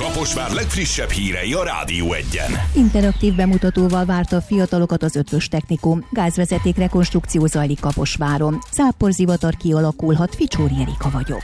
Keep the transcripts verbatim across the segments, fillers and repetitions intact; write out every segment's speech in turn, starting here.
Kaposvár legfrissebb hírei a Rádió Egyen. Interaktív bemutatóval várta a fiatalokat az Ötvös Technikum. Gázvezeték rekonstrukció zajlik Kaposváron. Záporzivatar kialakulhat, Ficsóri Erika vagyok.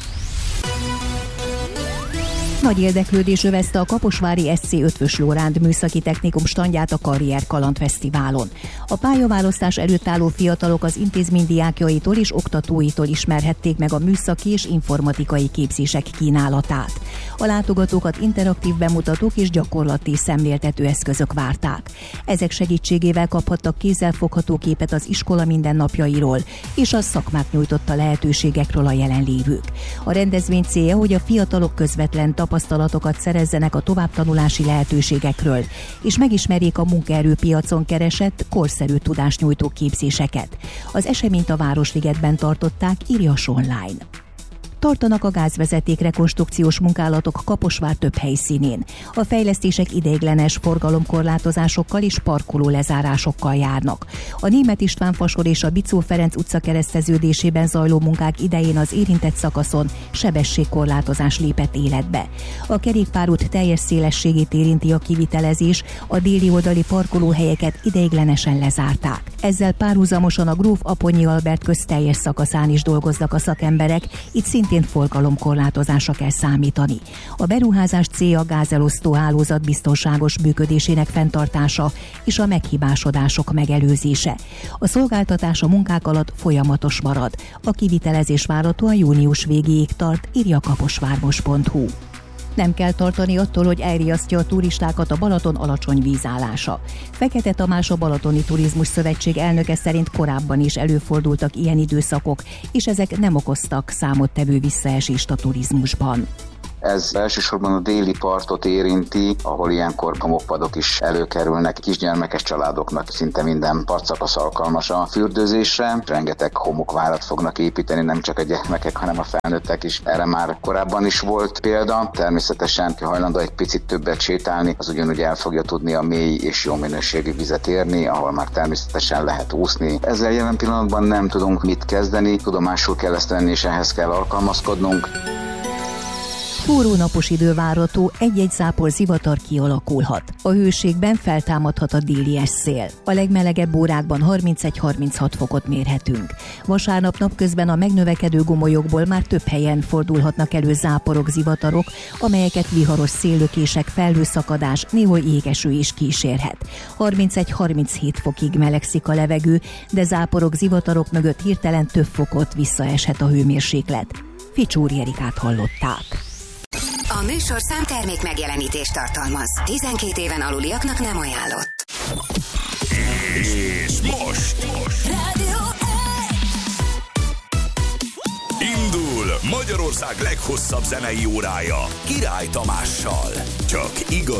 Nagy érdeklődés övezte a kaposvári es cé Ötvös Loránd Műszaki Technikum standját a Karrier Kaland Fesztiválon. A pályaválasztás előtt álló fiatalok az intézmény diákjaitól és oktatóitól ismerhették meg a műszaki és informatikai képzések kínálatát. A látogatókat interaktív bemutatók és gyakorlati szemléltető eszközök várták. Ezek segítségével kaphattak kézzelfogható képet az iskola mindennapjairól és a szakmák nyújtotta lehetőségekről a jelenlévők. A rendezvény célja, hogy a fiatalok közvetlen tapasztalatokat szerezzenek a továbbtanulási lehetőségekről, és megismerjék a munkaerőpiacon keresett, korszerű tudásnyújtó képzéseket. Az eseményt a Városligetben tartották, írja Online. Tartanak a gázvezeték rekonstrukciós munkálatok Kaposvár több helyszínén. A fejlesztések ideiglenes forgalomkorlátozásokkal és parkoló lezárásokkal járnak. A Németh István fasor és a Bicó Ferenc utca kereszteződésében zajló munkák idején az érintett szakaszon sebességkorlátozás lépett életbe. A kerékpárút teljes szélességét érinti a kivitelezés, a déli oldali parkolóhelyeket ideiglenesen lezárták. Ezzel párhuzamosan a Gróf Aponyi Albert köz teljes szakaszán is dolgoznak a szakemberek, itt szintén forgalomkorlátozásra kell számítani. A beruházás célja a gázelosztó hálózat biztonságos működésének fenntartása és a meghibásodások megelőzése. A szolgáltatás a munkák alatt folyamatos marad. A kivitelezés várhatóan június végéig tart, írja kaposvármos pont hu. Nem kell tartani attól, hogy elriasztja a turistákat a Balaton alacsony vízállása. Fekete Tamás, a Balatoni Turizmus Szövetség elnöke szerint korábban is előfordultak ilyen időszakok, és ezek nem okoztak számottevő visszaesést a turizmusban. Ez elsősorban a déli partot érinti, ahol ilyenkor homokpadok is előkerülnek. Kisgyermekes családoknak szinte minden partszakasz alkalmas a fürdőzésre. Rengeteg homokvárat fognak építeni, nem csak a gyermekek, hanem a felnőttek is. Erre már korábban is volt példa. Természetesen, ki hajlandó egy picit többet sétálni, az ugyanúgy el fogja tudni a mély és jó minőségű vizet érni, ahol már természetesen lehet úszni. Ezzel jelen pillanatban nem tudunk mit kezdeni, tudomásul kell ezt venni, és ehhez kell alkalmazkodnunk. Forró napos idő várható, egy-egy záporzivatar kialakulhat. A hőségben feltámadhat a délies szél. A legmelegebb órákban harmincegy-harminchat fokot mérhetünk. Vasárnap napközben a megnövekedő gomolyokból már több helyen fordulhatnak elő záporok, zivatarok, amelyeket viharos széllökések, felhőszakadás, néhol jégeső is kísérhet. harmincegy-harminchét fokig melegszik a levegő, de záporok, zivatarok mögött hirtelen több fokot visszaeshet a hőmérséklet. Ficsóri Erikát hallották. A műsorszám termék megjelenítést tartalmaz. tizenkét éven aluliaknak nem ajánlott. És most, most. Rádió Indul Magyarország leghosszabb zenei órája Király Tamással. Csak igazi